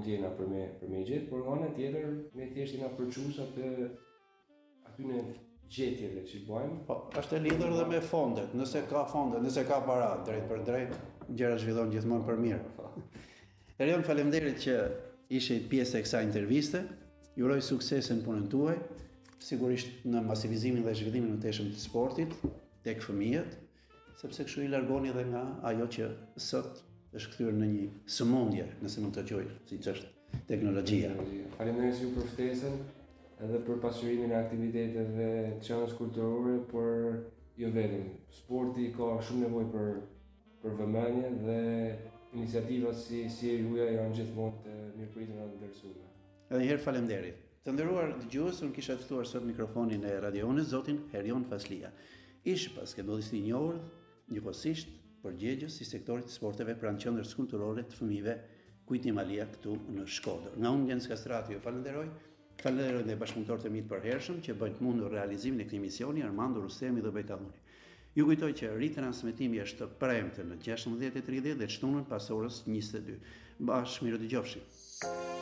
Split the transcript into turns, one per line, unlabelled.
mund të jena për me gjetë, por nga ana tjetër ne thjesht jena përçues aty në gjetjeve që bëjmë.
Po, është e lidhur dhe me fondet. Nëse ka fonde, nëse ka para drejt për drejt, gjërat zhvillohen gjithmonë për mirë. Erion, faleminderit që ishe pjesë e kësaj interviste. Ju uroj suksese në punën tuaj, sigurisht në masivizimin dhe zhvillimin e teshëm të sportit tek fëmijët, sepse kështu i largoni edhe nga ajo që sot është kthyer në një sëmundje, nëse mund të quaj, siç është teknologjia.
Faleminderit ju për ftesën edhe për pasurimin e aktiviteteve të çanës kulturore, por jo vetëm. Sporti ka shumë nevojë për vëmendje dhe iniciativa si e juaja janë gjithmonë të mirëpritur dhe të vlerësuara.
Edhe një herë faleminderit. Të nderuar dëgjues, unë kisha ftuar sot mikrofonin e radiones zotin Erion Faslia. Ish basketbollisti i njohur, njëkohësisht përgjegjës i sektorit të sporteve pranë qendrës kulturore të fëmijëve Kujti Malia këtu në Shkodër. Nga unë Jens Kastrati ju falenderoj. Falenderoj dhe bashkëpunëtorët e mi të përhershëm që bëjnë të mundur realizimin e këtij misioni, Armando Rustemi dhe Bejkalluni. Ju kujtoj që ritransmetimi është të premte në 16:30 dhe shtunën pas orës 22. Bashkë mirë dëgjofshim.